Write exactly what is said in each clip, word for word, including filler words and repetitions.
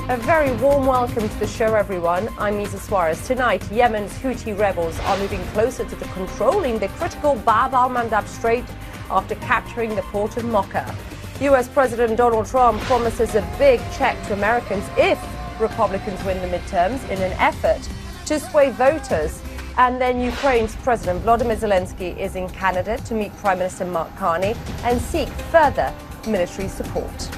A very warm welcome to the show, everyone. I'm Isa Suarez. Tonight, Yemen's Houthi rebels are moving closer to the controlling the critical Bab al-Mandab Strait after capturing the port of Mocha. U S President Donald Trump promises a big check to Americans if Republicans win the midterms in an effort to sway voters. And then Ukraine's President Volodymyr Zelensky is in Canada to meet Prime Minister Mark Carney and seek further military support.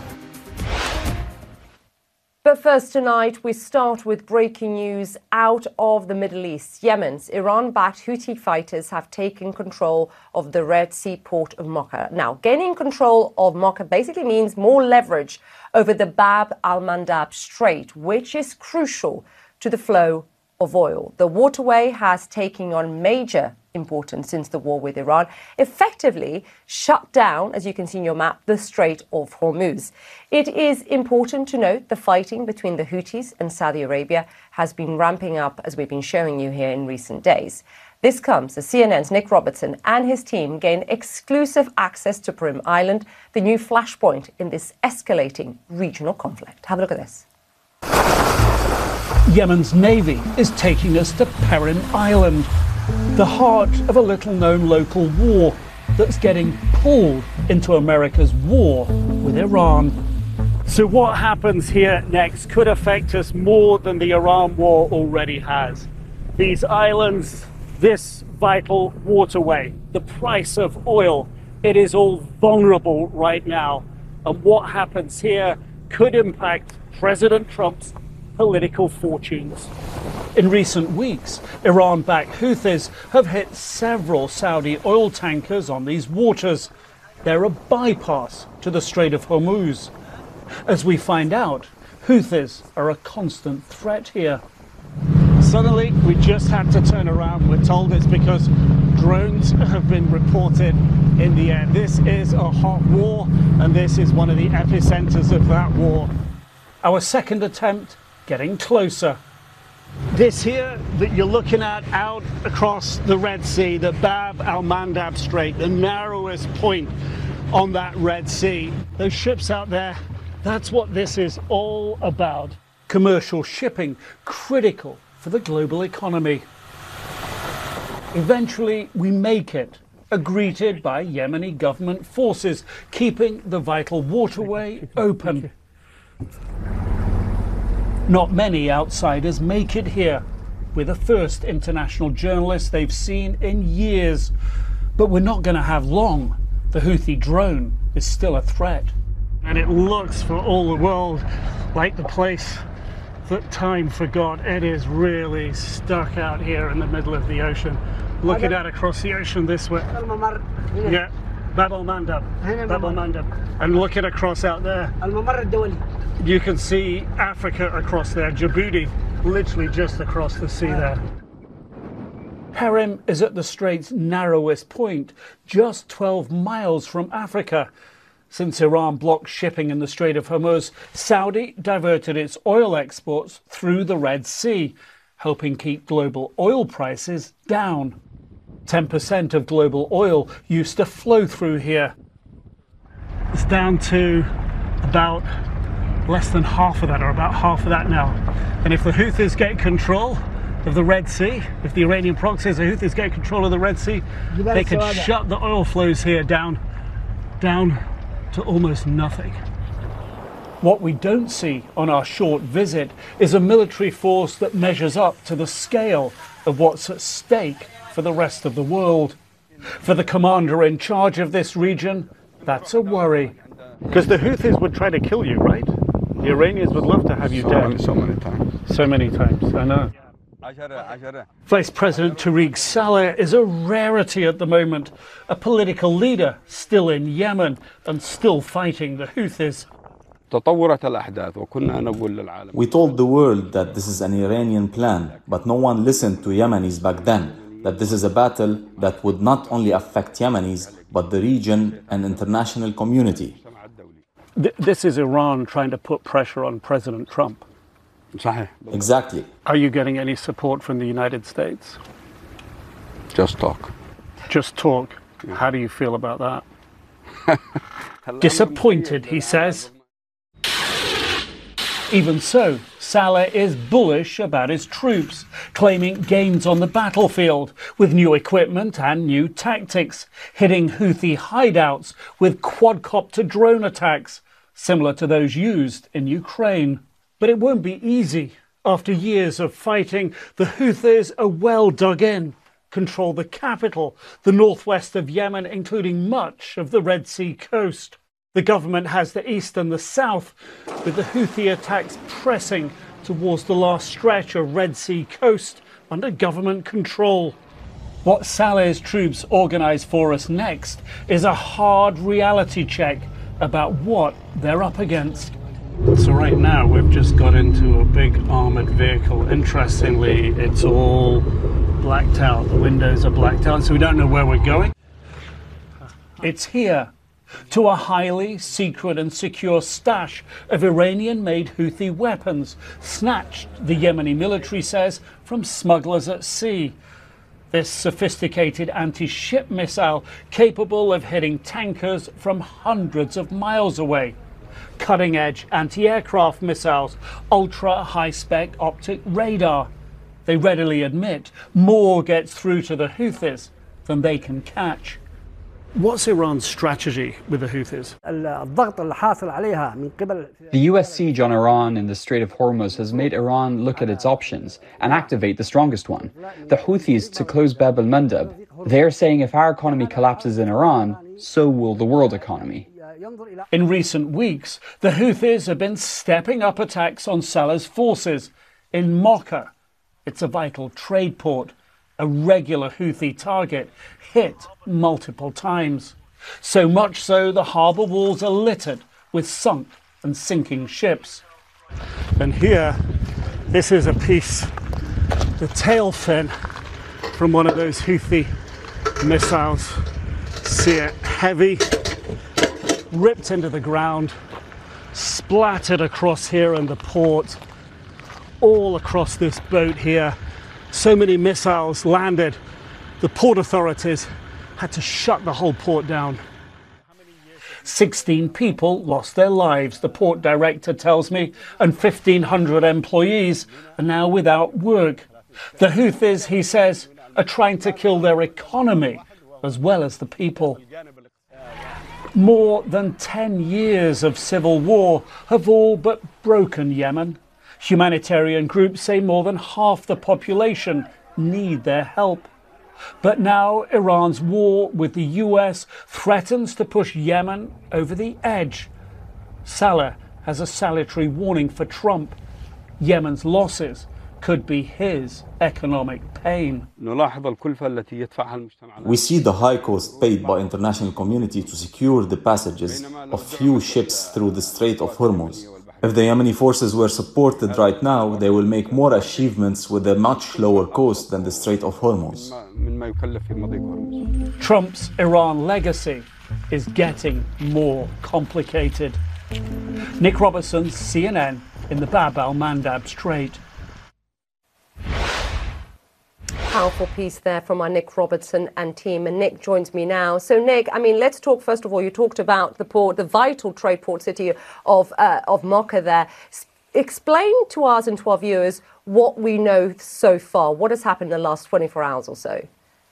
But first tonight, we start with breaking news out of the Middle East. Yemen's Iran-backed Houthi fighters have taken control of the Red Sea port of Mocha. Now, gaining control of Mocha basically means more leverage over the Bab al-Mandab Strait, which is crucial to the flow of oil. The waterway has taken on major importance since the war with Iran, effectively shut down, as you can see in your map, the Strait of Hormuz. It is important to note the fighting between the Houthis and Saudi Arabia has been ramping up, as we've been showing you here in recent days. This comes as C N N's Nick Robertson and his team gain exclusive access to Perim Island, the new flashpoint in this escalating regional conflict. Have a look at this. Yemen's navy is taking us to Perim Island, the heart of a little-known local war that's getting pulled into America's war with Iran. So what happens here next could affect us more than the Iran war already has. These islands, this vital waterway, the price of oil, it is all vulnerable right now. And what happens here could impact President Trump's political fortunes. In recent weeks, Iran-backed Houthis have hit several Saudi oil tankers on these waters. They're a bypass to the Strait of Hormuz. As we find out, Houthis are a constant threat here. Suddenly, we just had to turn around. We're told it's because drones have been reported in the air. This is a hot war, and this is one of the epicenters of that war. Our second attempt getting closer. This here that you're looking at out across the Red Sea, the Bab al-Mandab Strait, the narrowest point on that Red Sea. Those ships out there, that's what this is all about. Commercial shipping, critical for the global economy. Eventually, we make it, greeted by Yemeni government forces, keeping the vital waterway open. Not many outsiders make it here. We're the first international journalists they've seen in years. But we're not going to have long. The Houthi drone is still a threat. And it looks for all the world like the place that time forgot. It is really stuck out here in the middle of the ocean. Looking out across the ocean this way. Yeah, Bab al-Mandab. Bab al-Mandab. And looking across out there. You can see Africa across there, Djibouti, literally just across the sea there. Perim is at the strait's narrowest point, just twelve miles from Africa. Since Iran blocked shipping in the Strait of Hormuz, Saudi diverted its oil exports through the Red Sea, helping keep global oil prices down. ten percent of global oil used to flow through here. It's down to about less than half of that, or about half of that now. And if the Houthis get control of the Red Sea, if the Iranian proxies, the Houthis get control of the Red Sea, they could shut the oil flows here down, down to almost nothing. What we don't see on our short visit is a military force that measures up to the scale of what's at stake for the rest of the world. For the commander in charge of this region, that's a worry. Because the Houthis would try to kill you, right? The Iranians would love to have you so dead. Many, so many times. So many times, I know. Vice President Tariq Saleh is a rarity at the moment, a political leader still in Yemen and still fighting the Houthis. We told the world that this is an Iranian plan, but no one listened to Yemenis back then, that this is a battle that would not only affect Yemenis, but the region and international community. This is Iran trying to put pressure on President Trump. Exactly. Are you getting any support from the United States? Just talk. Just talk. How do you feel about that? Disappointed, he says. Even so, Saleh is bullish about his troops, claiming gains on the battlefield with new equipment and new tactics, hitting Houthi hideouts with quadcopter drone attacks, similar to those used in Ukraine. But it won't be easy. After years of fighting, the Houthis are well dug in, control the capital, the northwest of Yemen, including much of the Red Sea coast. The government has the east and the south, with the Houthi attacks pressing towards the last stretch of Red Sea coast under government control. What Saleh's troops organise for us next is a hard reality check about what they're up against. So right now we've just got into a big armoured vehicle. Interestingly, it's all blacked out. The windows are blacked out, so we don't know where we're going. It's here, to a highly secret and secure stash of Iranian-made Houthi weapons, snatched, the Yemeni military says, from smugglers at sea. This sophisticated anti-ship missile capable of hitting tankers from hundreds of miles away. Cutting-edge anti-aircraft missiles, ultra-high-spec optic radar. They readily admit more gets through to the Houthis than they can catch. What's Iran's strategy with the Houthis? The U S siege on Iran in the Strait of Hormuz has made Iran look at its options and activate the strongest one, the Houthis, to close Bab al-Mandab. They're saying if our economy collapses in Iran, so will the world economy. In recent weeks, the Houthis have been stepping up attacks on Saleh's forces in Mocha. It's a vital trade port, a regular Houthi target, hit multiple times. So much so the harbour walls are littered with sunk and sinking ships. And here, this is a piece, the tail fin from one of those Houthi missiles. See it, heavy, ripped into the ground, splattered across here in the port, all across this boat here. So many missiles landed, the port authorities had to shut the whole port down. sixteen people lost their lives, the port director tells me, and fifteen hundred employees are now without work. The Houthis, he says, are trying to kill their economy as well as the people. More than ten years of civil war have all but broken Yemen. Humanitarian groups say more than half the population need their help. But now Iran's war with the U S threatens to push Yemen over the edge. Saleh has a salutary warning for Trump. Yemen's losses could be his economic pain. We see the high cost paid by international community to secure the passages of few ships through the Strait of Hormuz. If the Yemeni forces were supported right now, they will make more achievements with a much lower cost than the Strait of Hormuz. Trump's Iran legacy is getting more complicated. Nick Robertson, C N N, in the Bab al-Mandab Strait. Powerful piece there from our Nick Robertson and team. And Nick joins me now. So, Nick, I mean, let's talk, first of all, you talked about the port, the vital trade port city of, uh, of Mocha there. S- explain to us and to our viewers what we know so far. What has happened in the last twenty-four hours or so?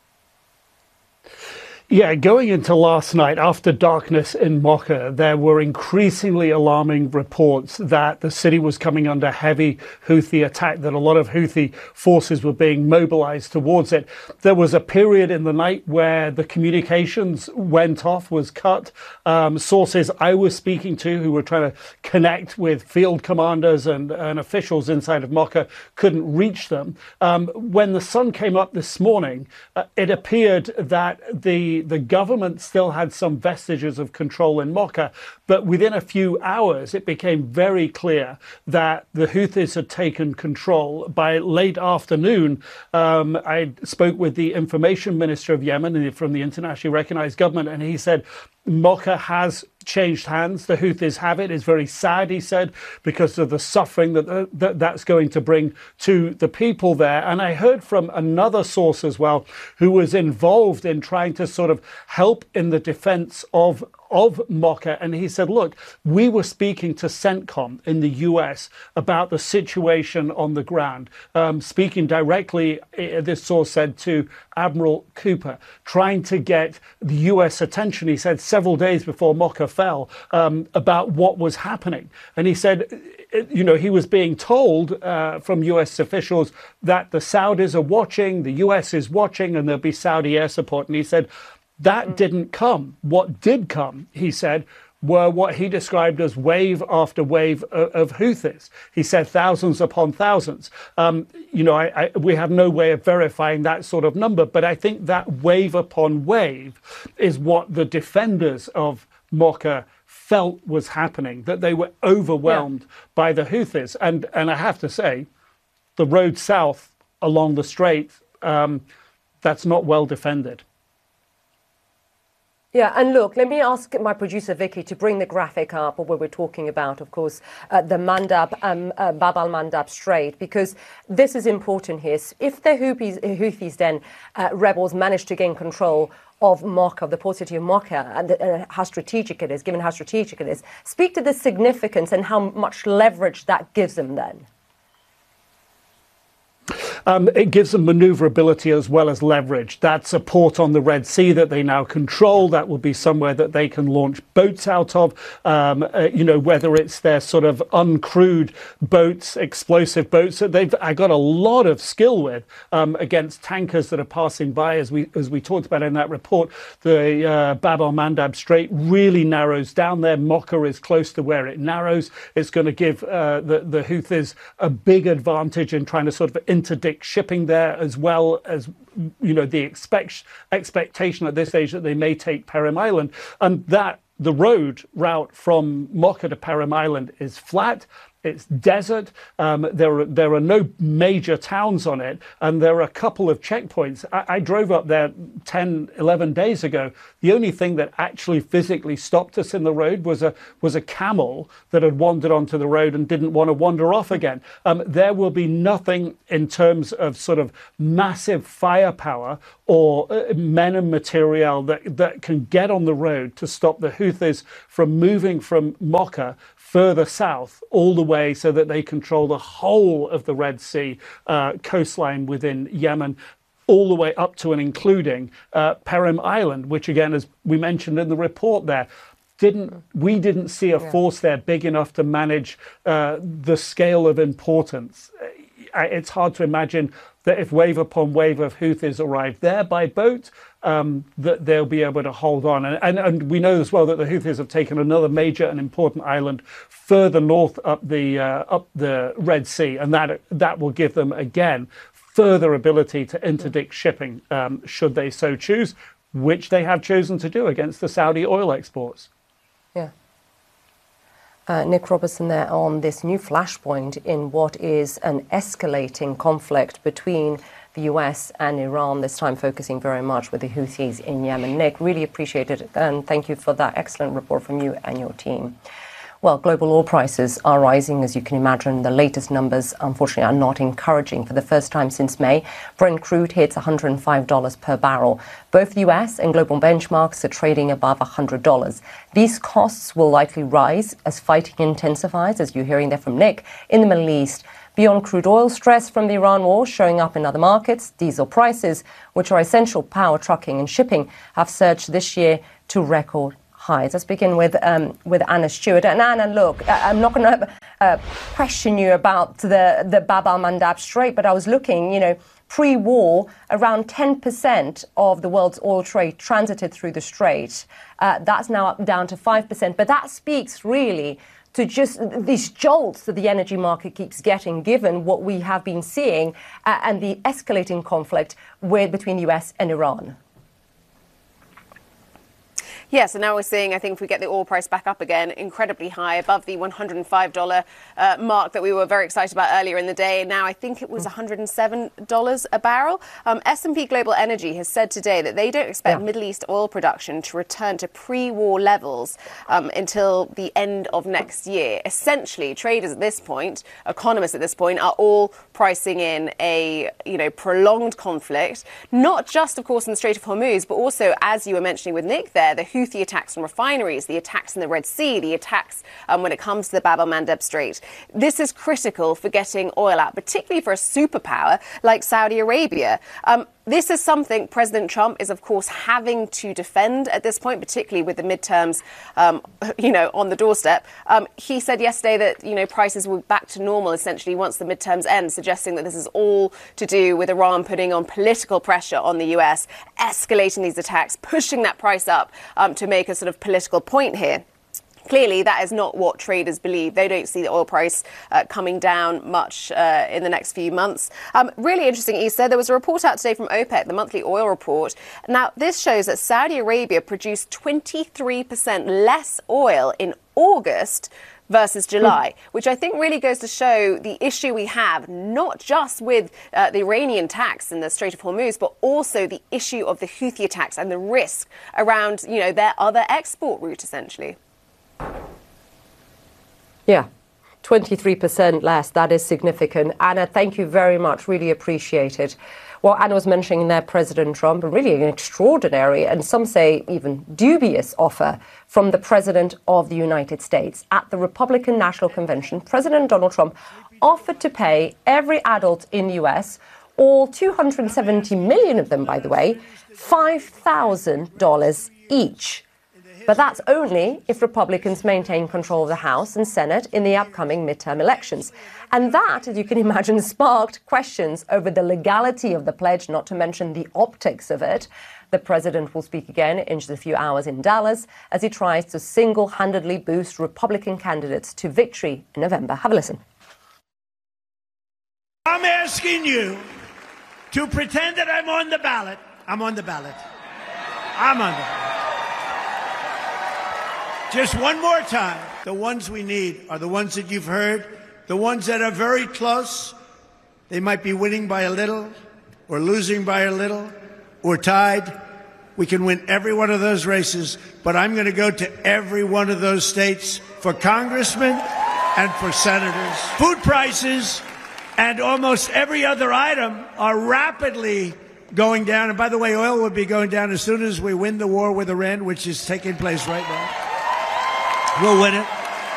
Yeah, going into last night, after darkness in Mocha, there were increasingly alarming reports that the city was coming under heavy Houthi attack, that a lot of Houthi forces were being mobilized towards it. There was a period in the night where the communications went off, was cut. Um, sources I was speaking to who were trying to connect with field commanders and, and officials inside of Mocha couldn't reach them. Um, when the sun came up this morning, uh, it appeared that the The government still had some vestiges of control in Mocha, but within a few hours it became very clear that the Houthis had taken control. By late afternoon, um, I spoke with the information minister of Yemen from the internationally recognized government, and he said Mocha has changed hands. The Houthis have it. It's very sad, he said, because of the suffering that, uh, that that's going to bring to the people there. And I heard from another source as well, who was involved in trying to sort of help in the defense of of Mocha, and he said, look, we were speaking to CENTCOM in the U S about the situation on the ground, um, speaking directly, this source said, to Admiral Cooper, trying to get the U S attention, he said, several days before Mocha fell, um, about what was happening. And he said, you know, he was being told uh, from U S officials that the Saudis are watching, the U S is watching, and there'll be Saudi air support. And he said, that mm. didn't come. What did come, he said, were what he described as wave after wave of, of Houthis. He said thousands upon thousands. Um, you know, I, I, we have no way of verifying that sort of number, but I think that wave upon wave is what the defenders of Mocha felt was happening, that they were overwhelmed yeah. by the Houthis. And, and I have to say, the road south along the strait, um, that's not well defended. Yeah, and look, let me ask my producer Vicky to bring the graphic up where we're talking about, of course, uh, the Mandab, um, uh, Bab al-Mandab Strait, because this is important here. If the Houthis, Houthis then, uh, rebels, manage to gain control of Mocha, of the port city of Mocha, and uh, how strategic it is, given how strategic it is, speak to the significance and how much leverage that gives them then. Um, it gives them maneuverability as well as leverage. That's a port on the Red Sea that they now control. That will be somewhere that they can launch boats out of, um, uh, you know, whether it's their sort of uncrewed boats, explosive boats that they've I got a lot of skill with um, against tankers that are passing by, as we as we talked about in that report. The uh, Bab al-Mandab Strait really narrows down there. Mocha is close to where it narrows. It's going to give uh, the, the Houthis a big advantage in trying to sort of interdict shipping there, as well as, you know, the expect expectation at this stage that they may take Perim Island, and that the road route from Mocha to Perim Island is flat. It's desert. Um, there are there are no major towns on it, and there are a couple of checkpoints. I, I drove up there ten, eleven days ago. The only thing that actually physically stopped us in the road was a was a camel that had wandered onto the road and didn't want to wander off again. Um, there will be nothing in terms of sort of massive firepower or uh, men and material that that can get on the road to stop the Houthis from moving from Mocha further south all the way so that they control the whole of the Red Sea uh, coastline within Yemen, all the way up to and including uh, Perim Island, which again, as we mentioned in the report there, didn't we didn't see a force there big enough to manage uh, the scale of importance. It's hard to imagine that if wave upon wave of Houthis arrive there by boat, um, that they'll be able to hold on. And, and, and we know as well that the Houthis have taken another major and important island further north up the uh, up the Red Sea, and that that will give them again further ability to interdict shipping um, should they so choose, which they have chosen to do against the Saudi oil exports. Yeah. Uh, Nick Robertson there on this new flashpoint in what is an escalating conflict between the U S and Iran, this time focusing very much with the Houthis in Yemen. Nick, really appreciate it, and thank you for that excellent report from you and your team. Well, global oil prices are rising, as you can imagine. The latest numbers, unfortunately, are not encouraging. For the first time since May, Brent crude hits one hundred five dollars per barrel. Both U S and global benchmarks are trading above one hundred dollars. These costs will likely rise as fighting intensifies, as you're hearing there from Nick, in the Middle East. Beyond crude oil, stress from the Iran war showing up in other markets. Diesel prices, which are essential power, trucking and shipping, have surged this year to record highs. Let's begin with um, with Anna Stewart. And Anna, look, I'm not going to uh, question you about the, the Bab al-Mandab Strait, but I was looking, you know, pre-war, around ten percent of the world's oil trade transited through the strait. Uh, that's now up down to five percent. But that speaks really to just these jolts that the energy market keeps getting, given what we have been seeing uh, and the escalating conflict with, between the U S and Iran. Yeah, so now we're seeing, I think if we get the oil price back up again, incredibly high, above the one hundred five dollars uh, mark that we were very excited about earlier in the day. Now I think it was one hundred seven dollars a barrel. Um, S and P Global Energy has said today that they don't expect yeah. Middle East oil production to return to pre-war levels um, until the end of next year. Essentially, traders at this point, economists at this point, are all pricing in a, you know, prolonged conflict, not just, of course, in the Strait of Hormuz, but also, as you were mentioning with Nick there, the Houthi attacks on refineries, the attacks in the Red Sea, the attacks um, when it comes to the Bab el-Mandeb Strait. This is critical for getting oil out, particularly for a superpower like Saudi Arabia. Um, This is something President Trump is, of course, having to defend at this point, particularly with the midterms, um, you know, on the doorstep. Um, he said yesterday that, you know, prices will be back to normal, essentially, once the midterms end, suggesting that this is all to do with Iran putting on political pressure on the U S, escalating these attacks, pushing that price up um, to make a sort of political point here. Clearly, that is not what traders believe. They don't see the oil price uh, coming down much uh, in the next few months. Um, really interesting, Issa. There was a report out today from OPEC, the monthly oil report. Now, this shows that Saudi Arabia produced twenty-three percent less oil in August versus July, which I think really goes to show the issue we have, not just with uh, the Iranian attacks in the Strait of Hormuz, but also the issue of the Houthi attacks and the risk around, you know, their other export route, essentially. Yeah, twenty-three percent less. That is significant. Anna, thank you very much. Really appreciate it. Well, Anna was mentioning there President Trump, really an extraordinary and some say even dubious offer from the President of the United States. At the Republican National Convention, President Donald Trump offered to pay every adult in the U S, all two hundred seventy million of them, by the way, five thousand dollars each. But that's only if Republicans maintain control of the House and Senate in the upcoming midterm elections. And that, as you can imagine, sparked questions over the legality of the pledge, not to mention the optics of it. The president will speak again in just a few hours in Dallas as he tries to single-handedly boost Republican candidates to victory in November. Have a listen. I'm asking you to pretend that I'm on the ballot. I'm on the ballot. I'm on the ballot. Just one more time. The ones we need are the ones that you've heard, the ones that are very close. They might be winning by a little or losing by a little or tied. We can win every one of those races, but I'm going to go to every one of those states for congressmen and for senators. Food prices and almost every other item are rapidly going down. And by the way, oil will be going down as soon as we win the war with Iran, which is taking place right now. We'll win it.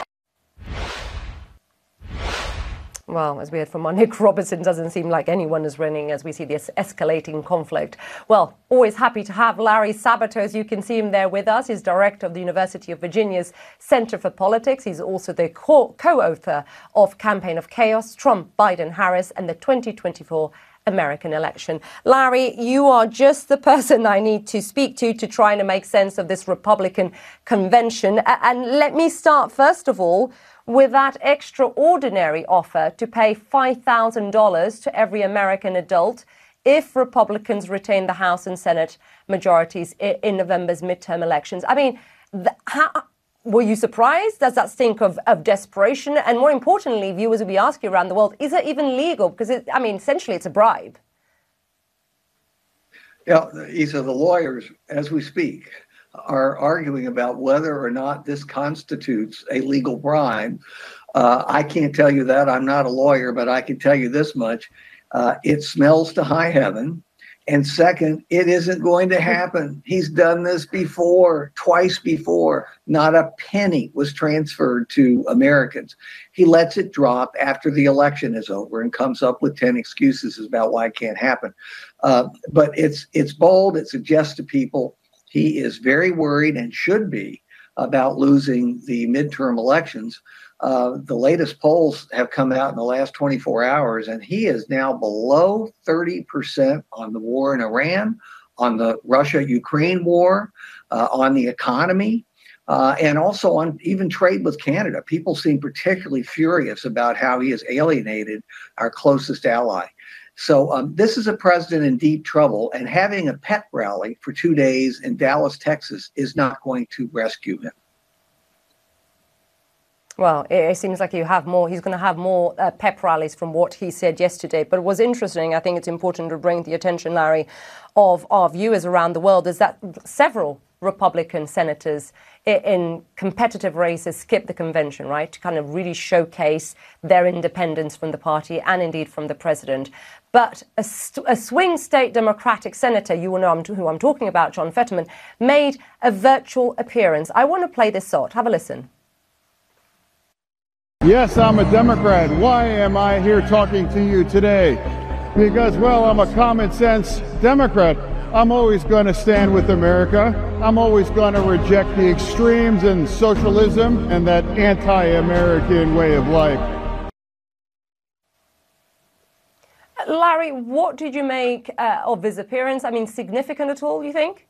Well, as we heard from our Nick Robertson, doesn't seem like anyone is winning as we see this escalating conflict. Well, always happy to have Larry Sabato, as you can see him there with us. He's director of the University of Virginia's Center for Politics. He's also the co- co-author of Campaign of Chaos, Trump, Biden, Harris, and the twenty twenty-four American election. Larry, you are just the person I need to speak to to try and make sense of this Republican convention. And let me start, first of all, with that extraordinary offer to pay five thousand dollars to every American adult if Republicans retain the House and Senate majorities in November's midterm elections. I mean, the, how, were you surprised? Does that stink of, of desperation? And more importantly, viewers will be asking around the world, is it even legal? Because, it, I mean, essentially it's a bribe. Yeah, Issa, the lawyers, as we speak, are arguing about whether or not this constitutes a legal bribe. Uh, I can't tell you that. I'm not a lawyer, but I can tell you this much. Uh, it smells to high heaven. And second, it isn't going to happen. He's done this before, twice before. Not a penny was transferred to Americans. He lets it drop after the election is over and comes up with ten excuses about why it can't happen. Uh, but it's it's bold. It suggests to people he is very worried and should be about losing the midterm elections. Uh, the latest polls have come out in the last twenty-four hours, and he is now below thirty percent on the war in Iran, on the Russia-Ukraine war, uh, on the economy, uh, and also on even trade with Canada. People seem particularly furious about how he has alienated our closest ally. So um, this is a president in deep trouble, and having a pep rally for two days in Dallas, Texas, is not going to rescue him. Well, it seems like you have more. He's going to have more uh, pep rallies from what he said yesterday. But it was interesting. I think it's important to bring the attention, Larry, of our viewers around the world is that several Republican senators in competitive races skip the convention, right, to kind of really showcase their independence from the party and indeed from the president. But a, st- a swing state Democratic senator, you will know I'm t- who I'm talking about, John Fetterman, made a virtual appearance. I want to play this sort. Have a listen. Yes, I'm a Democrat. Why am I here talking to you today? Because, well, I'm a common sense Democrat. I'm always going to stand with America. I'm always going to reject the extremes and socialism and that anti-American way of life. Larry, what did you make uh, of his appearance? I mean, significant at all, you think?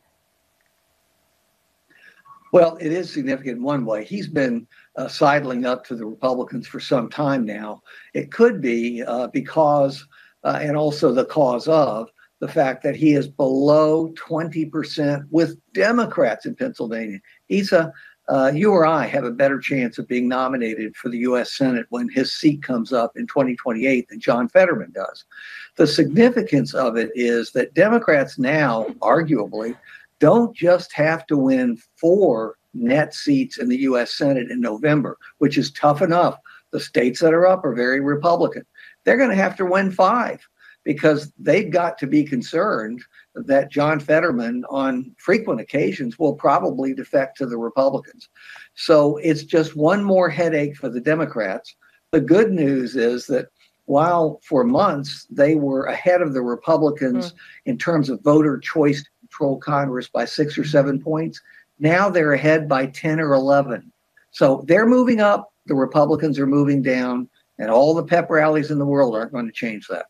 Well, it is significant in one way. He's been uh, sidling up to the Republicans for some time now. It could be uh, because, uh, and also the cause of, the fact that he is below twenty percent with Democrats in Pennsylvania. Isa, uh, you or I have a better chance of being nominated for the U S Senate when his seat comes up in twenty twenty-eight than John Fetterman does. The significance of it is that Democrats now, arguably, don't just have to win four net seats in the U S Senate in November, which is tough enough. The states that are up are very Republican. They're going to have to win five, because they've got to be concerned that John Fetterman on frequent occasions will probably defect to the Republicans. So it's just one more headache for the Democrats. The good news is that while for months they were ahead of the Republicans mm. in terms of voter choice to control Congress by six or seven points, now they're ahead by ten or eleven. So they're moving up, the Republicans are moving down, and all the pep rallies in the world aren't going to change that.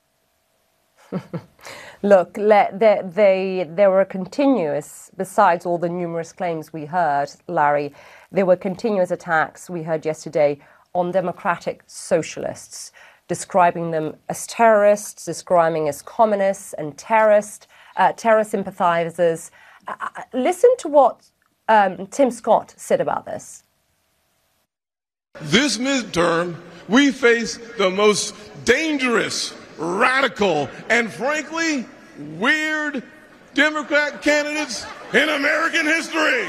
Look, they, they, there were continuous, besides all the numerous claims we heard, Larry, there were continuous attacks we heard yesterday on democratic socialists, describing them as terrorists, describing as communists and terrorists, uh, terror sympathizers. Uh, listen to what um, Tim Scott said about this. This midterm, we face the most dangerous, radical, and frankly, weird Democrat candidates in American history.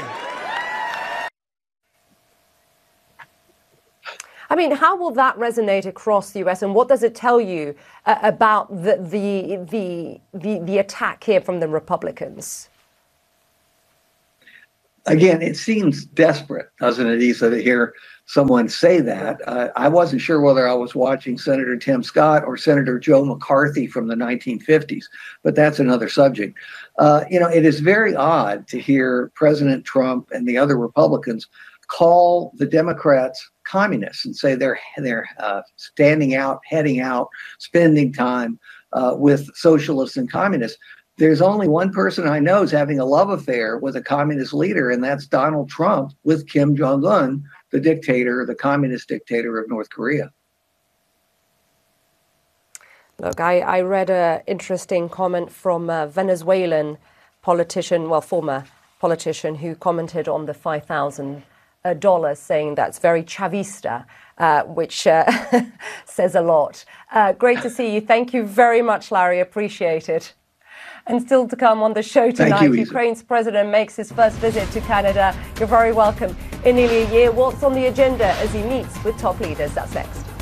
I mean, how will that resonate across the U S, and what does it tell you uh, about the, the the the the attack here from the Republicans? Again, it seems desperate, doesn't it, Isa, to hear someone say that. Uh, I wasn't sure whether I was watching Senator Tim Scott or Senator Joe McCarthy from the nineteen fifties, but that's another subject. Uh, you know, it is very odd to hear President Trump and the other Republicans call the Democrats communists and say they're they're uh, standing out, heading out, spending time uh, with socialists and communists. There's only one person I know is having a love affair with a communist leader, and that's Donald Trump with Kim Jong-un, the dictator, the communist dictator of North Korea. Look, I, I read an interesting comment from a Venezuelan politician, well, former politician, who commented on the five thousand dollars, saying that's very Chavista, uh, which uh, says a lot. Uh, great to see you. Thank you very much, Larry. Appreciate it. And still to come on the show tonight, you, Ukraine's president makes his first visit to Canada. You're very welcome. In nearly a year, what's on the agenda as he meets with top leaders? That's next.